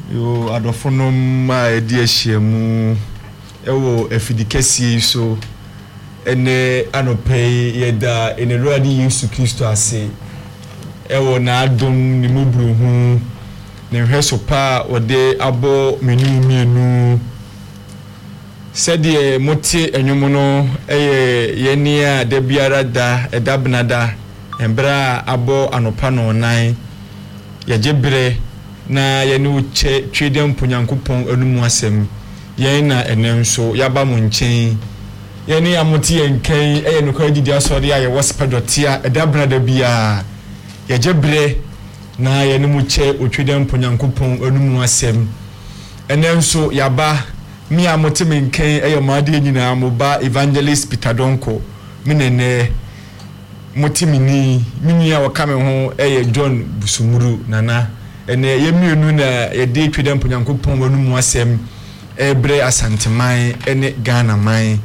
Yo adofonom ma edi ehyiamu ewo afidikesi so ene anopei yeda enelwadi Yesu Kristo ase ewo na adom ni mubruhu ne hweso pa ode abo menu sede moti enwom no yeni a da biara da edabnada embra abo anopa no nan yajebre na yeni uche twedem punyankopon anumu asem yen na enenso yaba mu nchen yeni amoti enkan nokwa didi asori aye waspadotia edabnada bia yajebre na yeni muche otwedem punyankopon anumu asem enenso yaba mi amoti menkan maade nyina moba evangelist Peter Donko minene motimini minia wakame ho John Busumuru nana ene yemienu na yede twedem punyankopon wanumu asem ebre asanteman ene Ghana man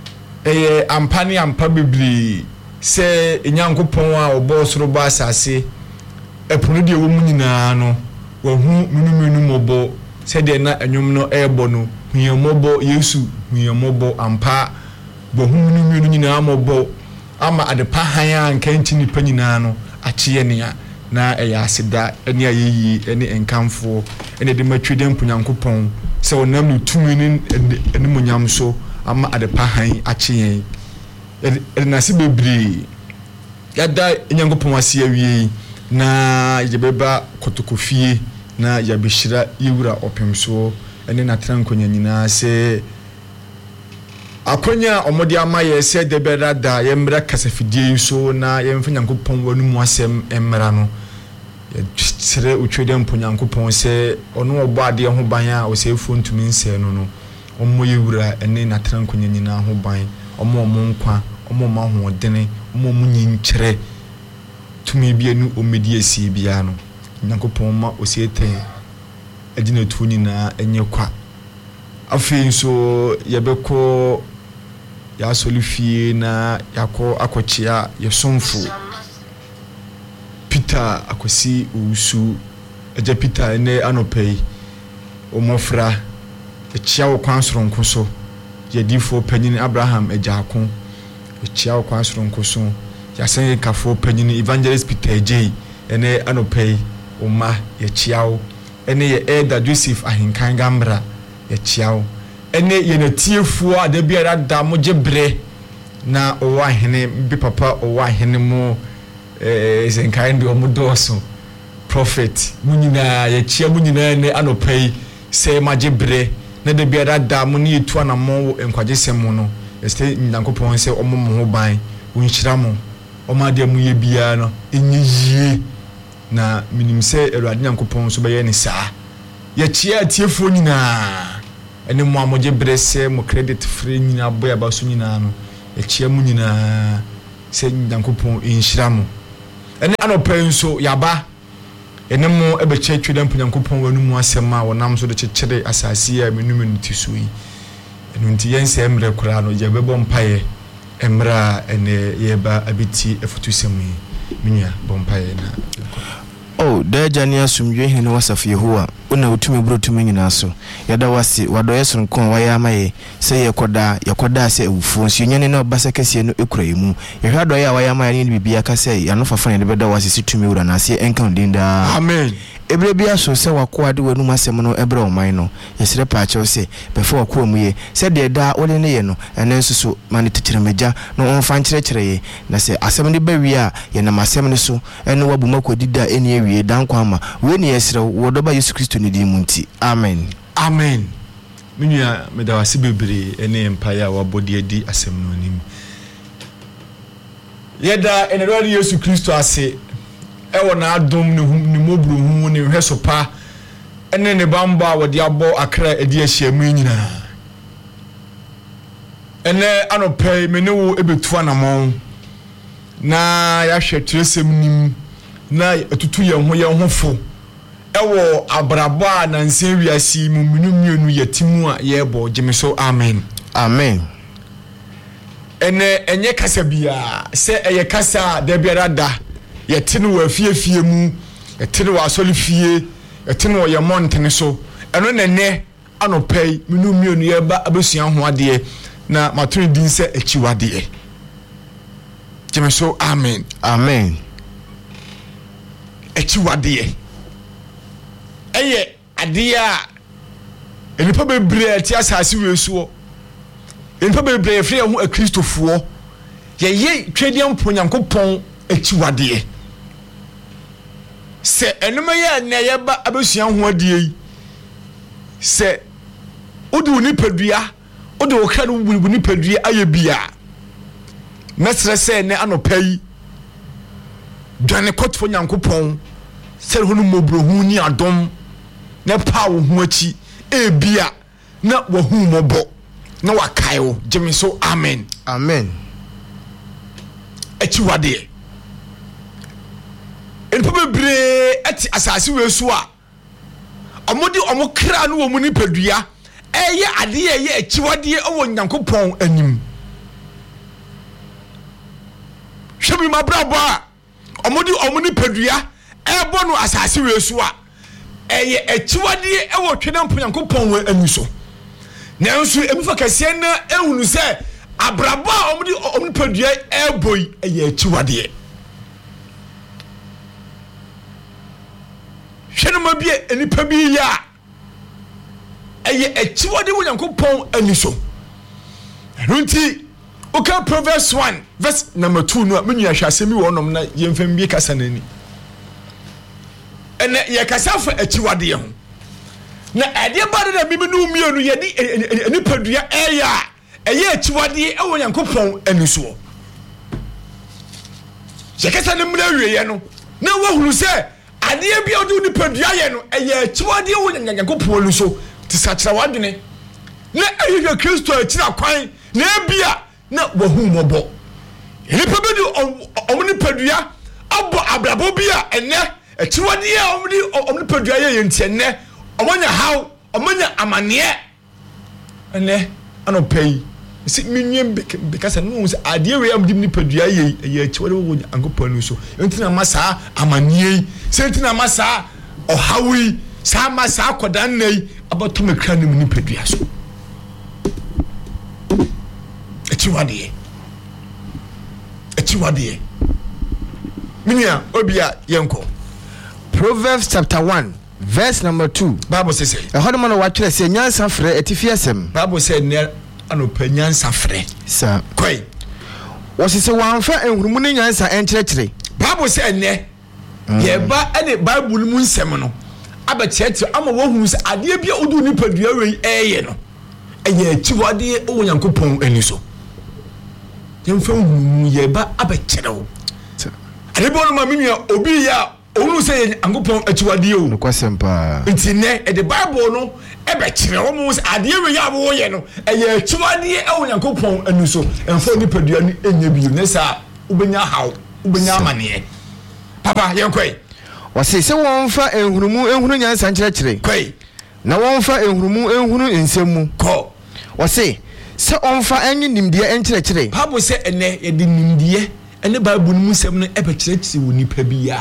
ampani ampa bibli se enyankopon a obo soro ba asase epono de wo munyina no wahu munumunu mobo se de na enwom no ebo no huyemobo Yesu huyemobo ampa bo munumunu nyina mobo ama adepa han ankanti nipa nyina no akyeye nea na asida ene ayeyi ene enkamfo ene de matwedem punyankopon se wonam no tumi ene munyam so ama adepa han akyeye ene nase bebri yada enyankopon ase awie na yebeba kotokofie na yabeshira yewura opemso ene natrankonya nyina se akonya omode amaye se debera da yemra kasafidie so na yemfa nyankopon wanumu asem emra no sere utwedem punyankopon se ono obo ade ho ban a osefu ntumi nse no ommo yewura ene natrankonya nyina ho ban ommo nkwa ommo mahodene ommo munyinkere tumi bienu omedi esi bia no nyankopon ma osieten agina tu nyina enye kwa afi so yebeko ya solifie na yako akochia yesomfo Peter akosi usu eje Peter ene anopei omofra echia wo kwansronko so yedifo panyin Abraham ejaako echia wo kwansronko so yasen kafo panyin evangelist Peter eje ene anopei oma yechiawo ene ye elder Joseph ahinkan gambra yechiawo ene ye natiefu a da biara da mojebre na owa hene bi papa owa hene mo zenkai ndi omudoso prophet munyina yechia munyina ne anopai se majebre na da biara da mo ne yetu anamo enkwagesem no este nyankopon se omomo ho ban wonhyira mo omade mu ye bia no enyiye na minim se Awurade nyankopon so beye ne saa yechia atiefu nyina ene mo amoje brese mo credit free nyina boya baso nyina no echia mu nyina se nyankopon enhyira mo ene anopen so yaba ene mo ebeche twedem nyankopon wanumu asema wonam so de kyekere asase ya menum ntisui enu nti yense emre kura no je bebo mpaye emra ene yeba abiti efutusemu minya bompaye na da jania sumdwe hene wasafi Yehowa una utumi brotumi nyina so yada wasi wadoye sonko waya maye se yekoda se ewufo nyene na obasa kese no ekura yemu yehwa doye waya maye ni bibia ka se ya no fafa ne beda wasi situmi wura na se enkan dinda amen ebre bia so se wakoa de wanu masem no ebre oman no yesire pa achew se before wakoa mu ye se de da wole ne ye no enen so mane teteremeja no onfa nkyerɛkyerɛ ye na se asem de ba wi a ye na masem ne so ene wabu makodida eni awie dan kwa ma we ne yesire wodoba Yesu Kristo ne di munti amen amen minya medawase bebre ene empire wabodi adi asem no anim yeda enero Yesu Kristo ase ewo na adom ne mobru hu ne hwesopa ene ne bamba wodi abo akra edi ahyiamu nyina ene anopei menewo ebetu anamon na ya hwe tresem nim na atutu ye ho fo ewo abrabo a na nse wiasi mu mienu yatimu a yebo gyemeso amen amen ene enye kasa bia se eye kasa da biara da yetene wa fiefie mu yetene wa asoli fie yetene wa ye montene so eno nene anopai minu mienu ye ba abesua ho ade na matun din se echiwade jeme so amen echiwade eye ade a enipa bebre ti asase wesuo enipa bebre free ho akristofo ye twediam ponyankopon echiwade se enuma ye na ye ba abesua ho ade se odu ni padua odu okra no bubu ni padua aye bia mesre se ne anopai dwane kotfo nyankopon se ho no mobrohu ni adom na pawo ho achi ebia na wahu mobo na wakayo jemi so amen echi wade enpo bebre ati asase wesu a omodi omokra no wo mu ni padua eye ade ye echi wade owo nyankopon anim hwebi mabrabo a omodi omuni padua ebo no asase wesu a eye echi wade ewo twena mponyankopon wa ani so nanso ebifa kase na ehunu se abrabo a omuni padua eboi eye echi wade hwene ma bia enipa bi ya eye echi wade wo nyankopon ani so nti okay Proverbs 1 verse number 2 no menua hwasemi wonom na yemfam bi kasa nani ene ye kasa fa echi wade ho na ade ba da bibi no mienu ye ni enipa dua eya eye echi wade e wo nyankopon ani so je kasa ne mra wiye no na wo hunu se ade bi odu ni padua ye no eye echi wade wo nyankopon ani so ti sakira wadene na eye Kristo echi akwan na bia na wahu mobo enipa bedu omni padua abo abrabo bia ene echiwade a omni padua ye entienne omonya haw omonya amane ene anopai si minwem because no se ade we am dimni padua ye echiwade wo ankopanu so entina masa amane sentina masa ohawi sa masa kodan nei abato mekra nim ni padua so echiwade minia obia yenko Proverbs chapter 1 verse number 2 Bible says ehodom no watwere se nyansa frɛ etifiasem Bible said ne anopa nyansa frɛ sa koi wɔsese wanfa enhurumu ne nyansa enkyerɛkyerɛ Bible said ne yeba ene Bible mu nsɛm no abekyerɛkyerɛ ama wohu se ade bia odu ni padua wei eye no eye echiwade wo nyankopon ani so yemfam yeba abekyerɛw adebo no ma menua obi ya onu se ankopon achiwade o no kwasempa nti ne the Bible no ebekyerɛw mo se ade we ya wo ye no eye achiwade wo nyankopon ani so emfo ni padua ni enya bi ne sa ubenya haw ubenya amane papa yenkoi wɔse se wɔmfa enhunu nyansa nkyerɛkyerɛ koi na wɔmfa enhunu nsɛm mu kɔ wɔse se onfa enyi nimdeɛ enkyerɛkyerɛ Bible se ene ye de nimdeɛ ene Bible mu nsɛm no ebekyerɛkyerɛ wo nipa biya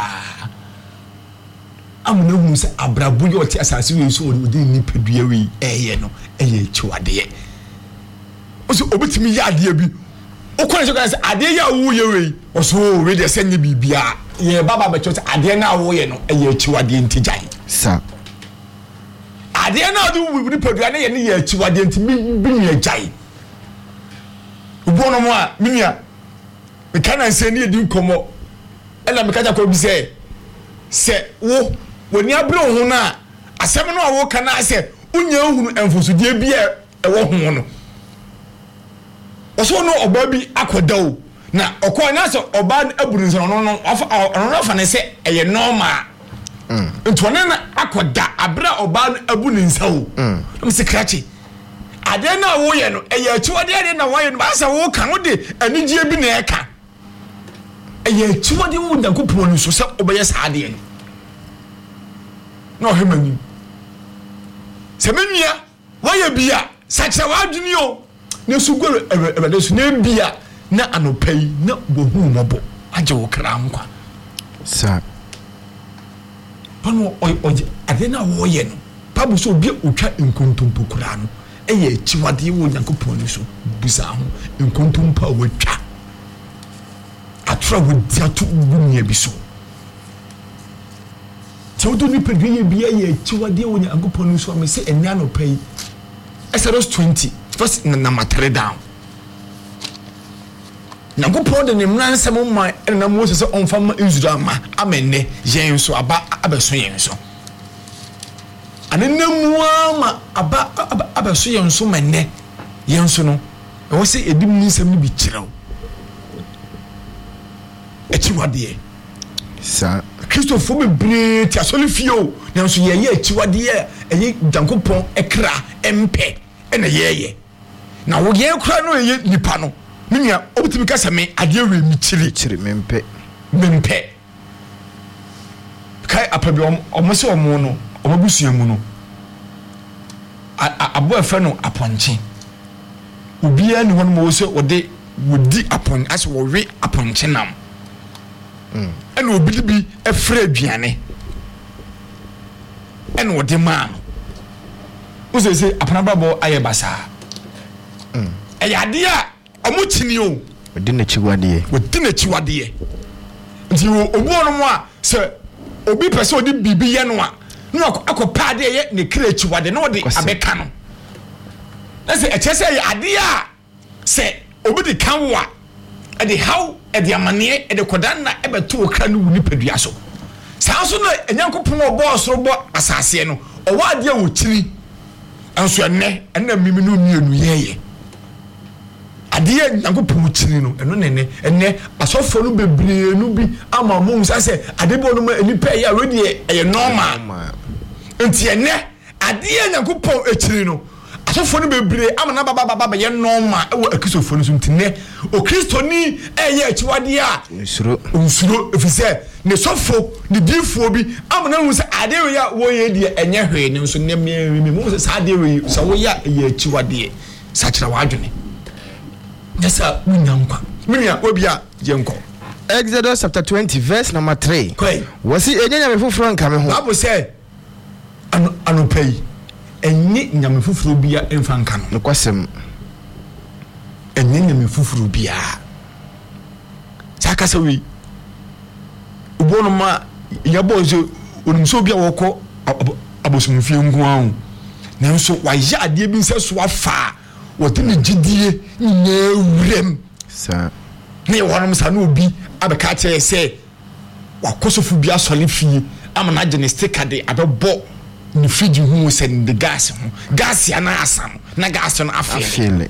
amuna hu se abrabo ye ɔte asase we so wo de nipa dua we eye no eye chiwade oso obetimi ya ade bi okɔne so kan se ade ya wo ye we oso we de sɛnye bibia ye baba bekyerɛ ade na wo ye no eye chiwade ntigyan sa ade na do wo nipa dua ne ye ne ye chiwade ntimi bi ne agyan ubono mo a minia me kana nse ne edi nkomo ela me kaja ko bi se wo woni abro ho na asem no a wo kana se unya hunu enfosudie bi e wo ho no oso no oba bi akoda o na okọ na se oba aburu nse no afa ne se eye normal ntone na akoda abra oba abu ne nsa o me se krachi ade na wo ye no eye achiwade ade na wo ye no ba sa wo kan wo de anigye bi na eka eye achiwade wo nyankopon no so se obeye sa ade no hemani se menua wo ye bia sa kire wa adwini o na sugoro ebe so na bia na anopai na bohu mobo age wo kra nkwa sa pano ade na wo ye no Bible so obi otwa nkontompo kura no eye chiwade wo Nyankopɔn ni so busa ho nkontompo wotwa atra wo dia to gunya bi so Tiodo ni pedwe bia ye chiwade wo Nyankopɔn ni so am say enya no pay Exodus 20 verse number 3 down Nyankopɔn de ne mransam ma na Moses on fama Israel ma amenne yen so aba abeso yen so anenamua ma aba abeso yen so menne yen so no e wo se edim ni nsam ni bi kirew echiwade sa Christopher bebre ti asole fio nanso ye echiwade eye Nyankopɔn ekra empe ena ye na wo ye kra no ye nipa no minya obutimi kasa me ade we mi chiri mempe kai apabi omose omo no omabusua mu no abo efe no aponche obia ni hono mo so wodi apon as wo we aponche nam ena obi bi efre aduane ena wodi ma no wo se apanababo aye basa ade a omuchini o wodi na chiwade nti obuono mo a se obi pese odi bibi ye no a no akopade ye ne kra chiwade no odi abeka no na se eche se ade a se obi di kanwa e di how e di amane e di kodan na e beto okra no wuni padua so sanso no Nyankopon obo soro bo asase no owa ade a wo chiri anso enne mimi no mienu yeye Adia Nyankopɔn chini no eno ene asofo no bebre no bi ama mo nsa se adebo no ma enipa ya ready e normal enti ene adia Nyankopɔn echiri no asofo no bebre ama na baba ye normal e wo akisofo no so ntine o Kristo ni eye achiwade a nsuro efise ne sofo ne difo bi ama na nsa adewe ya wo ye die enye hwe ne nso ne mo se sa adewe sa wo ya ye achiwade sa kira wadwene Yesa munyankwa. Minia obia yenko. Exodus chapter 20 verse number 3. Kwai. Wasi enya me fufuro nka me ho. Bible say anopay. Enye nyame fufuro bia emfa nka no. Nokwasem. Enye nyame fufuro bia. Saka sawi. Ubono ma yabozo onimso bia woko abosomfie nko an. Nanso waya ade bi nse so afa. What in the GDA wurem sa ne wonom sa no obi abeka che say wakosofu bia sole fie amana gene sticker de abebo ni fridge hu send the gas ya na asam na gas no afele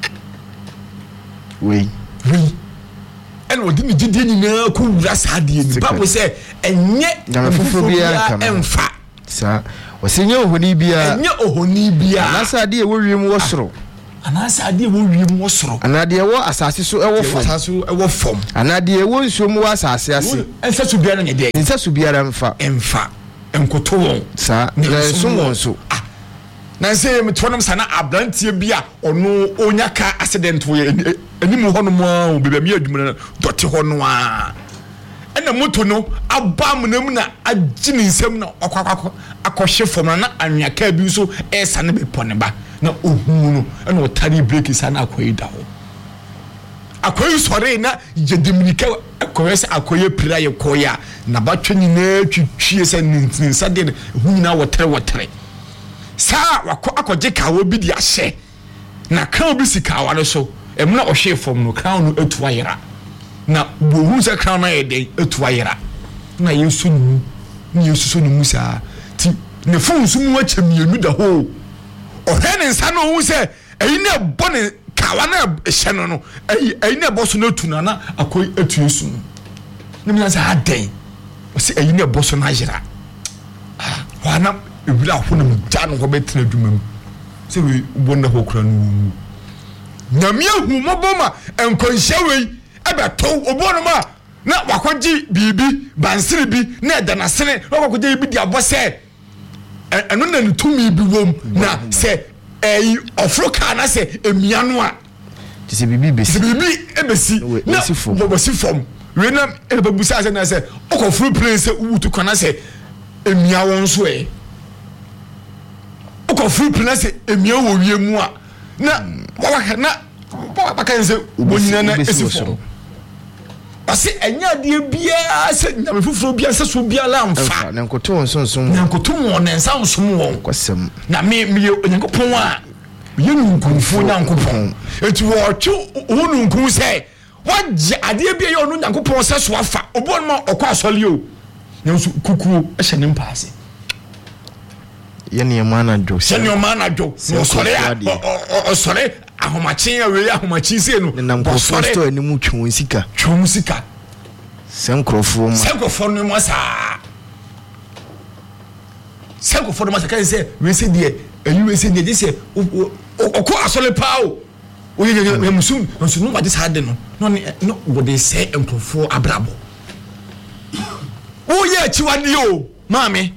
we and what in the GDA nyina ko wura sa de ni Bible say enye fufu bia emfa sa wasenye ohoni bia nasa de wo wiem wo soro anasa ade wo wiem wo soro anade wo asase so ewo fom anade wo nsuom wo asase ase ensa su biara nye de ensa su biara mfa enkoto won sa na so won so na se me tonom sana abrantie bia ono onyaka accident wo enimu hono mo obeba mi adwuma na dote hono a ena moto no abam na agini nsem na akohye fom na anwaka bi so esa ne bepone ba na ohun no ena otari break sana akoyi da ho akoyi sore na jedimnika akoyese akoye pira ye koya na batwe nyina twitwie se ninsa de hu nyina wotere sa wako akoje kawo bi di ahye na kan bi sikawa no so emna ohwe fom no kan no etu ayera na bohu se kan na yede etu ayera na yesu nu ni yesu so no musa ti ne fon su mu achemienu da ho ohwe ne nsa no hu se eyi na bone kawa na hye no eyi na boso na etu na akoy etu yesu no ni mi sa aden o se eyi na boso na ayera wana ewira ho na mja no ho betina adwuma mu se we bonda ho kura no nyamia hu moboma enkonhya wei ebeto obono ma na wakoji bibi bansiri bi na edanasene wakoji bi di abose eno na ntumi bi wom na se ofroka na se emia no a se bibi ebesi na bobosi fom we na ebabusa se na se okofru place wutu kona se emia won so free place emia wo wie mu a na baka nse bonyina na esifo ase enya de bia se nyame fufuro bia se so bia la mfa na nkoto wonsonsom na nkoto won na nsa nsom won kwasem na me onyankopon a ye nunkunfo nyankopon eti wo twu hununku se wagye ade bia ye onu nyankopon se so afa obo no okwa asole o nso kukuo ehye ne mpaase yene mana jo sene mana jo no sore ahomachi awe ahomachi se no na nkrofo store ni mu twon sika senkrofo no masa senkrofo no masa kan se we se de we se de se okọ asole pao oye musun nso no wade sa de no wo de se nkrofo abrabo oye achiwade o maame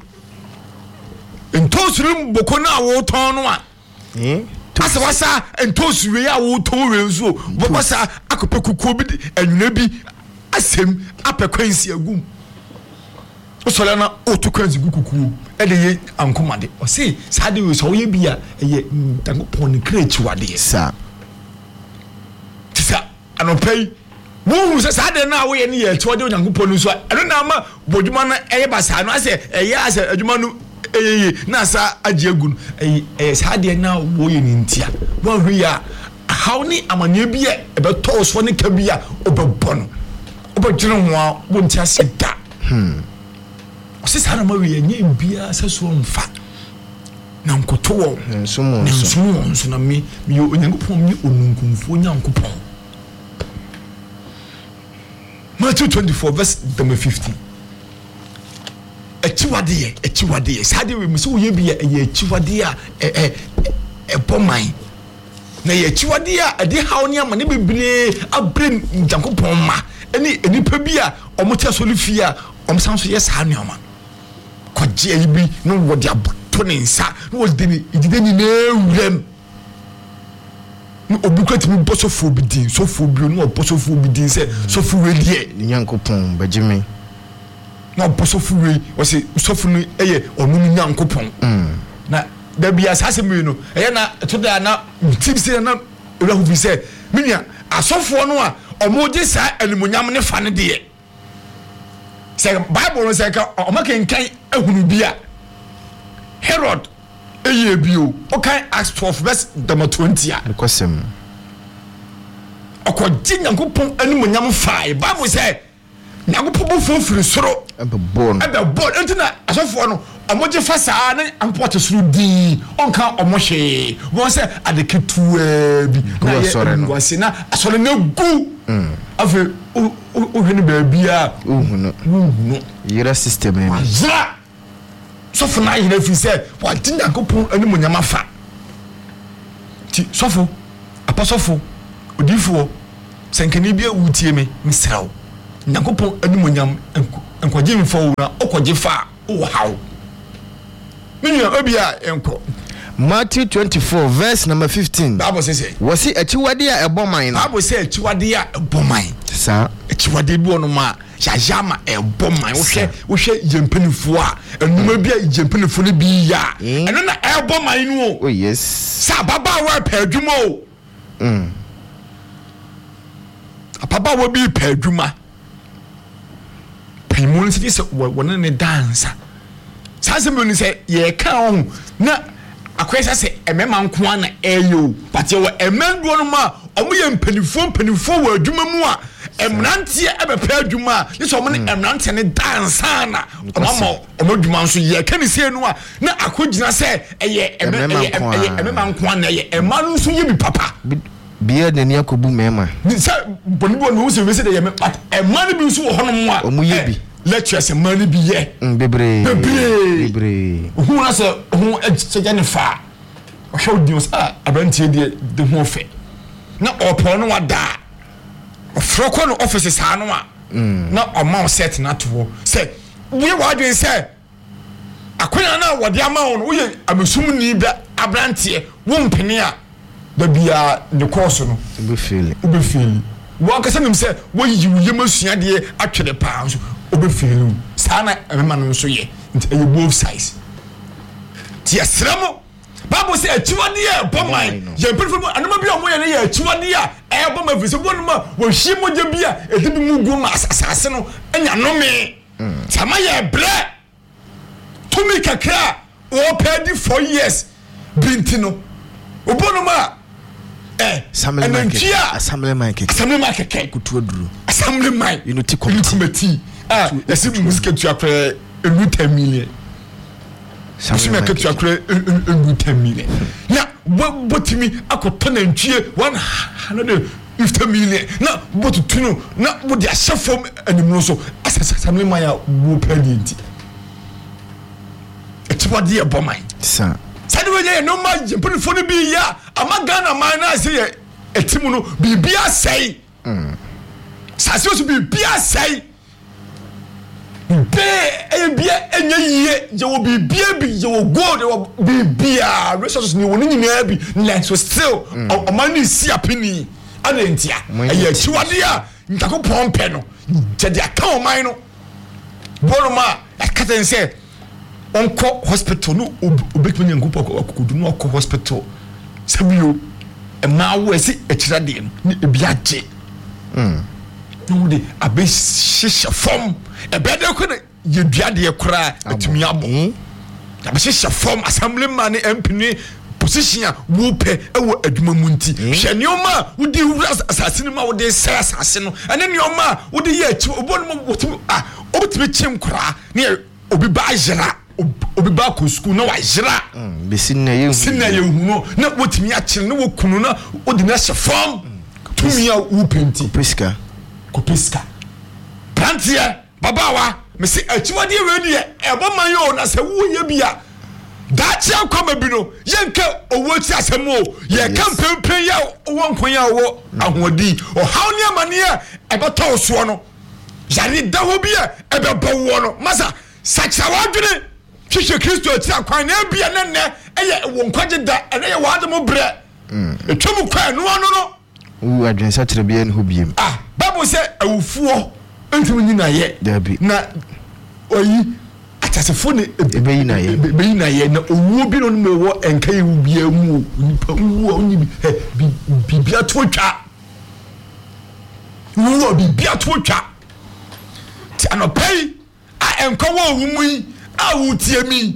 ntosuru boko na wo ton no a asa wasa ntosuru ya wo ton we nso bobasa akope kukuo bi anwuna bi asem apekwansi agum osole na otukwansi kukuo e de ye ankomade o se sa de we so ye bia ye dankopon ne krechiwade sa tisa anopai wo se sa de na wo ye ne ye chiwade onyankopon nso eno na ma bodwuma na eye basa no ase eye ase adwuma no na sa ajegun sa de na wo ye ni ntia wo hwe ya how ni amane bia e be to so ne ka bia obebɔ no obedwene ho a wo ntia se da o se sa na ma we nye bia sa so mfa na nkoto wo nso na me onyankopɔn me onunkunfo nyankopɔn Matthew 24 verse number 15 echiwade sade we muso ye bia echiwade a bomai na ye echiwade a de hawo ne amane bebre abre njankopon ma enipa bia omote so lifia omsan so yes ha nuama kwaje ayi bi no wode aboto ne nsa no wode ni idideni na ewurem no obukatimi bosofo bidin sofo bio no bosofo bidin se sofo wedie nyankopon bajimi na bosofu we wose sofu no eye onum nyankopon na da bia sase me no eye na to da na tipsi na ewura hu se minia asofo no a omoje sa animonyam ne fa ne de se bible no se ka omakenkan ehunu bia Herod eye bio okan Acts 12 verse 20 a kwasem okoje nyankopon animonyam fa bible se nyankopon fofiri soro ebebon entina asofo no omoje fa saa ne amport suru di onka omohwe won se adeketu bi na ye ngwase na asore na gu afi o hene ba bia uhunu yira system ni azra sofo na yira fi se wa di nyankopon animu nyama fa ti sofo apasofo odifo senkani bia wutie me misrawo nyankopon animonyam enkoje mfo na okoje fa o hawo minya obia enko Matthew 24 verse number 15 Bible says wasi achiwade a eboman no Bible say achiwade a eboman sa achiwade bi ono ma yajama eboman wo hwe yempanifo a enuma bia yempanifo ne bi ya eno na eboman no oh yes sa baba wa pa adwuma o apaba wo bi pa adwuma paimun si se wona ne dansa sase me ni se ye ka on na akwesa se emema nko na eyo but ye wo emenduo no ma omo ye mpanifo wo adwuma mu a emnantie ebepa adwuma ni so omo ne emnantie ne dansa na omo adwuma nso ye ka ni se no a na akogina se eye emema nko na ye ema nso ye bi papa bia de ne akobu mema ni se bonibo no se we se de ye but ema ne bi nso wo hono mu a omo ye bi lectures mani bi ye bebre hu na se hu eje ne fa o hwe odi sa abrantie de hu ofe na opo no wada ofroko no office sa no a na o set na to se we wadwen se akwena na wode ama wo no wo ye amesum ni ba abrantie wo mpene a da bia ne course no be feel wo ka se nim se wo yi yemasua de atwede pa so obefelu sana emema no so ye both sides ti asramo ba Bible say achiwade boman ye mpefo anoma bi omo ye ne ye achiwade a boma vise bonuma wo hyi moje bi a edibi mugu ma asase no anya nome sama ye bre tumi kakra o pedi 4 years bintino obonuma assembly market kutu duru assembly market unity committee esi musique tu après 8 million assembly market tu après 8 million na botimi akotona ntwie 150 million na botutuno na bodi ahyefom animu so assembly man ya wo pedinti etibodi e bomai sa sadi we no ma jempefo no bi ya amagana man na se ye etimu no bibia sei sase so bibia sei bia enye je wo bibia bi je wo gold wo bibia resources ni woni nyina bi like so still o man ni si apini adentia eye chiwade a ntako pompe no je dia ka o man no boroma akaten se onko hospital no obekwenye ngupo akukudu no okko hospital sabio e ma wo esi ekirade no ebi agye no de abe hihye fom e bede ko ye duade ye kura atumi abo abe hihye fom assembly man MP position a wo pe ewo aduma munti hwe neoma wodi wura asase no ma wodi sai asase no ene neoma wodi ye achi obonum wotumi obetimi chem kura ne obi ba jira obi ba ko school na wa jira besinna ye hu no na wotimi a kire na wokunu na wodi na hye fom tumi a wo penti kopiska plantia babawa me se achiwade we die ebo man yo na se wo ye bia da chia kwama bi no yenka owo ti asemo ye kampempen ya owo nkon ya owo ahodi o hawni amane a ebeto so no yare da ho bia ebebo wo no masa sacha wadwene hwehwe Kristo ti akwan na bia ne eye wo nkwaje da ene ye wademo bre etwemu kwa no no adwen sa tere bia ne ho biem Bible say awufuo ntimi nyina ye na oyi atasefo ne ebeyi na ye na owuo bi no no wo enka ye bia mu nipa wu onyi bibia to twa wu bibia to twa ti anopai a enka wo wumu yi a wutie mi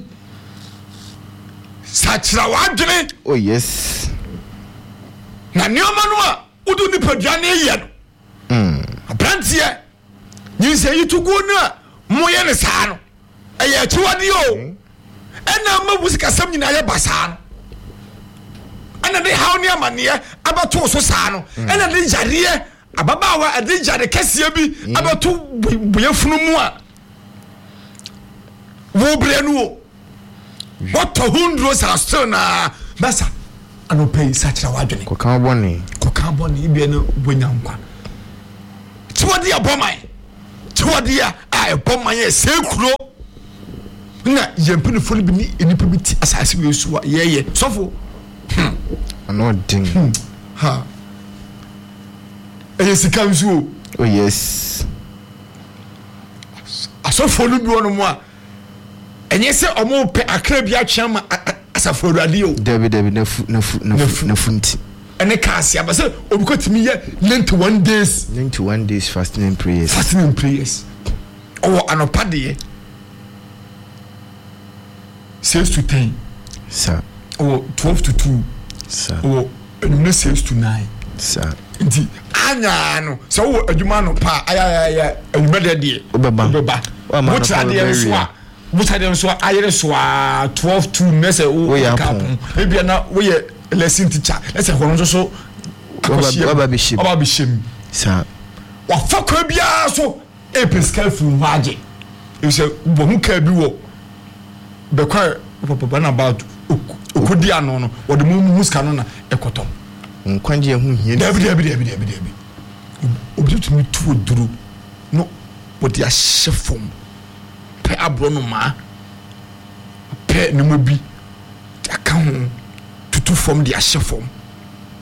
sachira wadwene oh yes na neoma no a udu nipa duane ye no abrantie nyinse yitugo no moye ne saa no eye chiwade o ena mabusi kasam nyina ye basa no ena de hawni amane abato so saa no ena de jare ababawa ade jare kase bi abato buyefunu mu a wo brenu what 100 are still na basa ano pay sachira wadwene ko kan boni bi na bonyankwa chiwade abomai chiwade a bomai e sekuro na yempene fo bi ni enipa bi ti asase we suwa yeye sofo ano din ha sika nsu oh yes asofo lu bi wono mo a enye se omo pe akra bi atwa ma asafo radio debi na funti ene kasi abase obi ko timi ye 91 days fasting and prayers oh anopade 6 to 10 sir oh 12 to 2 sir oh 6 to 9 sir nti anya no so wo adwuma no pa aya adwuma de obeba butade so ayere so 12 to nese wo kapon ebia na wo ye lesson teacher let's say hono so oba bishim sir wa fakwa bia so episcal fu waje e se bo mu ka bi wo be kwa papa na about okodi ano no wo de mu muska no na ekotom nkwanje hu hie David obi to me tu duru no wo dia hyefom pe abro no ma pe no mabi aka ho tutu fom dia hyefom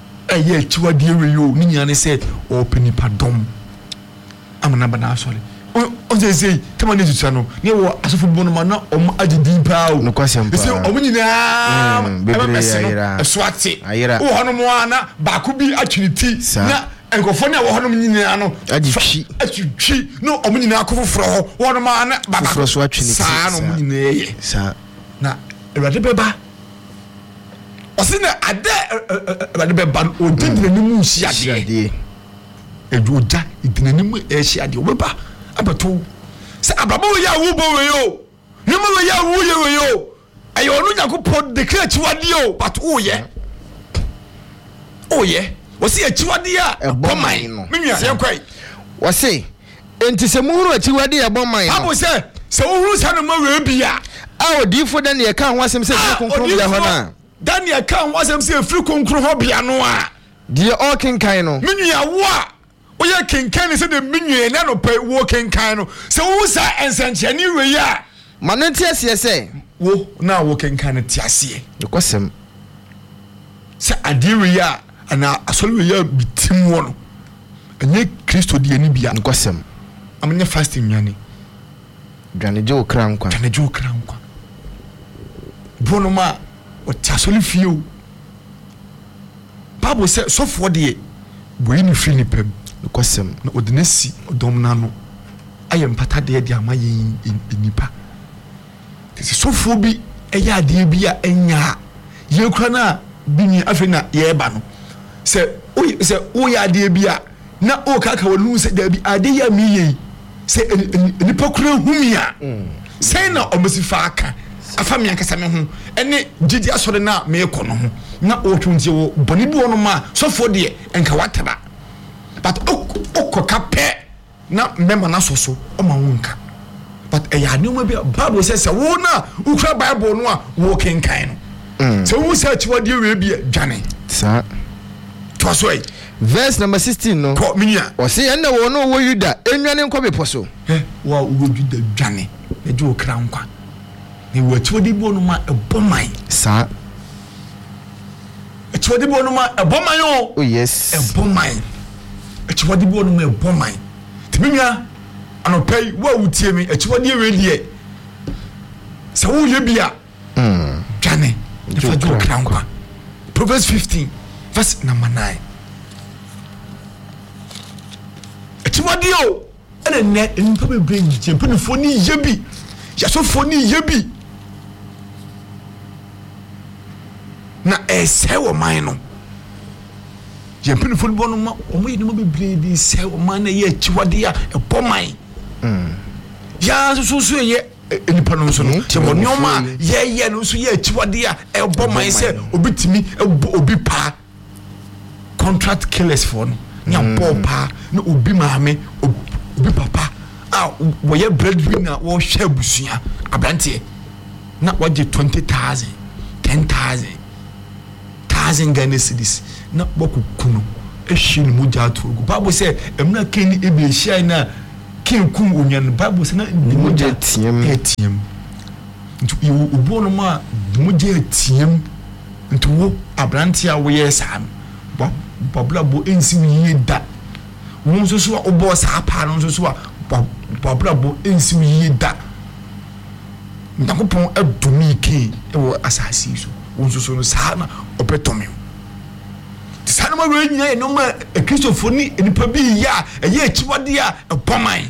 eye chiwade we yo ni nyane se o penipa dom amana bana asole on say come on to channel ne wo asofo bo no ma na om agidi pa o no kwasem pa say om nyina bebre so ate ayira wo hono mo ana ba ko bi atwiniti na enkofo na wo hono nyina no atwitwi no om nyina akofoforo ho wo hono ma na ba ba so atwiniti sa no om nyina ye sa na ewade beba osina ade ewade beba odindire ni mu hia ejoja idinanimu ehia de obeba abato se ababa we ya wo bo we yo nyama we ya wo ye we yo ayo no yakopod declare chiwade yo but oye wose achiwade a boman no menua ye kwai wose enti se muhuru achiwade a boman no abo se wo sa no ma we bia a odifo Daniel kan ho asem se konkron bia ho na Daniel kan ho asem se free konkron ho bia no a de all kinkan no menua wo a oya kenkan se de menua na no pe wo kenkan no se wo sa ensanchani we ya manenti ase se wo na wo kenkan ti ase ekosem se ade we ya ana asole we ya bitim wo no enye Kristo de ani bia ekosem amanya fasting nyane dwaneje okra nkwa bono ma o tasole fie Bible say so for de boyi ni free ni pem ekosem na odinesi odom na no ayem pata de ama ye nipa tese so for bi eya ade bi a enya ye kura na bi ni afina ye ba no se o ya ade bi a na o kaka wonu se da bi ade ya mi ye se nipa kura humia sei na omasifa aka afa mi ankasa me ho ene gigi asore na me ko no ho na o twuntie wo boni bi wono ma sofo de enka wataba but okoka pe na member na soso o ma wonka but eya ne mo bi Bible says wo na ukra Bible no a wo kenkan no so wo sa chiwade we bi dwane sa to so verse number 16 no ko minia o se ene wo no wo Yuda enwane nkɔ beposo wa wo Yuda dwane e jo kra nkwa ni wo chiwade bi no ma eboman sa chiwade bi no ma eboman yo oh yes eboman chiwade bi no ma eboman timia anopai wa wutie mi chiwade we die se wo ye bia dwane fa jo kra nkwa Proverbs 15 verse number 9 chiwade yo ene ne npa be bring jempani foni yebi yaso foni yebi na ese wo man no jempani foni bono ma omo ye no be bring se wo man na ye chiwade a eboman ya so ye enipa no so no chemo nyoma ye no so ye chiwade a eboman se obitimi obi pa contract killers for no nya pa na obi maame obi papa wo ye breadwinner wo hwe abusua abrantie na waje 20,000 10,000 Ghana cedis na bokukuno ehye ni muja atogo Bible say emna ken ebe ehia na ken kum onyan Bible say na ni muja tiem ntu obo no ma muja tiem ntu wo abrantie a wo ye sam babla bo ensi wiye da won so so obo sa pa no so so babla bo ensi wiye da ndakopon adumi ke wo asasi so won so so no sa na obetomi tisana ma we nyina no ma Christopher ni enipa bi ya eye chiwade a eboman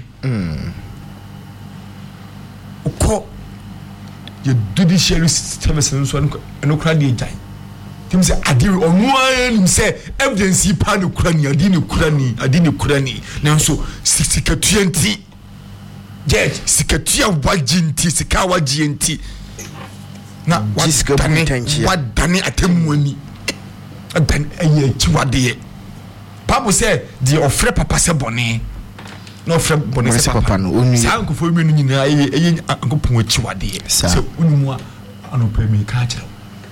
uko ye judiciary service no so no kra de jai tim se ade onu anim se evidence pa no kra ni ade ni kra ni nanso 60 judge sikatua wajinti sika wajinti na wadane atemuani adan aye chiwade Bible say the ofre papa se bone no ofre bone se papa no oni sanko fo mi no nyina aye ankopon chiwade se unimu anopa mi ka kira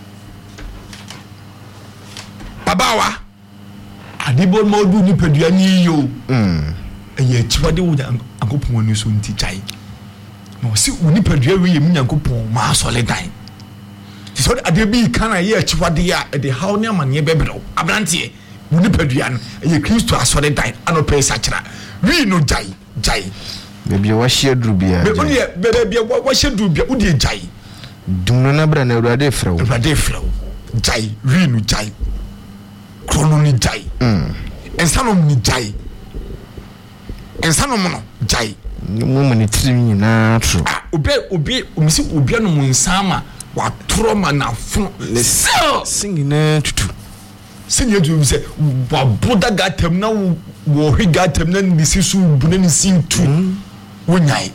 babawa adibon modu ni pedua ni yo aye chiwade wo ankopon ni so nti chai no si uni pedua we yemi ankopon ma solidan so ade bi kana ye chiwade ya de how ne amane bebro abrantie uni pedua no aye Kristo asolidan anopa sa kira we no jai Baby wa share drubia. Be only baby wa share drubia wo de jai. Dumno na bra na Awurade frɛ wo. Awurade frɛ wo. Jai, rinu jai. Krono ni jai. Ensanom ni jai. Ensanom no jai. Mu ni tiri nyina tro. Obi omisi obi no mu nsama wa troma na fun. Singina tutu. Singina tutu se wa boda gatem na wo hwe gatem na ni sisu buna ni sintu. Wonyai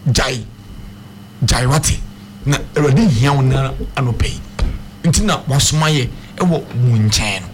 jai wate na Awurade hia wo na anopei. Ntina wasomaye ewo mu nkyɛn no.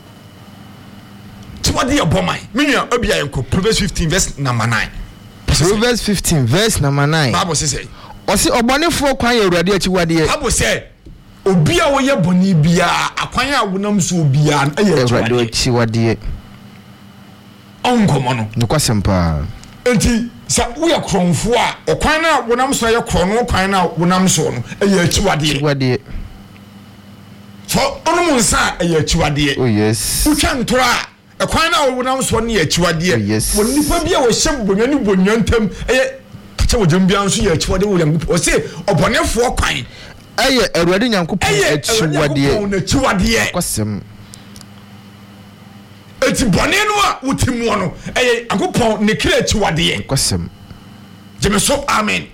What do you bomb? Minya Obia Yanko, Proverbs 15, verse number 9. Proverbs 15, verse number 9. Bible says, Osi obonefo kwan ye Awurade achiwade. Bible say, Obia wo ye boni bia, akwan a wonam so bia na ye achiwade. Onkomo no. Nokwasempa. Enti sa wo ye kronfo a, okwan na wonam so ye krono, okwan na wonam so no, ye achiwade. So onu nsa ye achiwade. Oh yes. Utwa ntora ekwan na wonam so ne achiwade woni nipa bia wo hyem bonwa ni bonwa ntam tache wo jambia nso ye achiwade wo yangu o se obonefo kwan Awurade Nyankopɔn achiwade kwasem eti bone no a wotimu no Nyankopɔn ne kire achiwade kwasem jeme so amen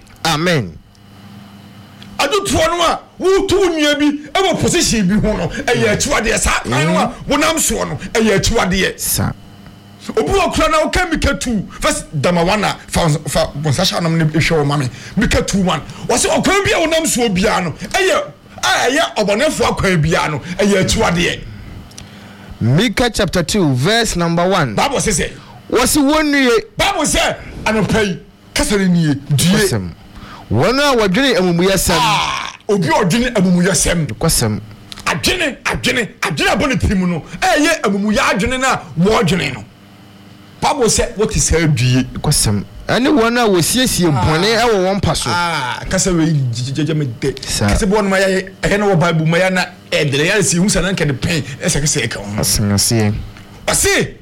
adutuo no a wutu nua bi ewo position bi ho no achiwade sa kwan no a wonam so no achiwade sa obu okura na o chemical 2 first damawana fa bonsasha nam ne ehwe o mame mika 2:1 wose okwan bia wonam so bia no obonefo akwan bia no achiwade. Micah chapter 2 verse number 1. Bible says wose wonue Bible say anopai kasare nie die wona wadwene amumuyasem obi odwene amumuyasem kwasem adwene abone tirim no amumuya adwene na wo odwene no. Bible say what is her due kwasem ani wona wosiesie bone ewo won paso kasa we jejeme de kasa bo no ma ye na wo Bible ma ya na edere ya si hunsa na nkede pen kasa ka ho asenase ase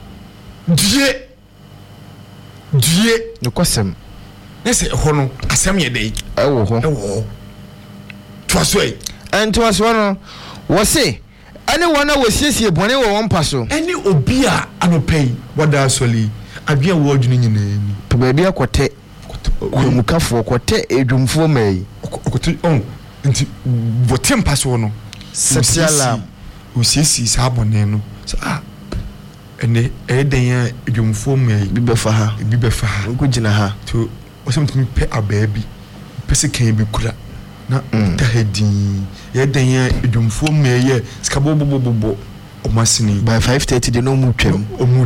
due kwasem nese ho no asem ye dey ewo ho twasoi entwaso no wose ani wona wosiesie bone wo won paso ani obi a anopei wada soli adwe wo adwene nyina ni pebia kote mukafo kote edwumfo mai kote nti votem paso no sesiala osisi sabone no ene eden edwumfo mai bi befa ha ko gina ha to osemtumi pe ababi pese kan bi kura na tahedin eden edwumfo mai ye skabobobobo o masini by 5:30 de no mu twam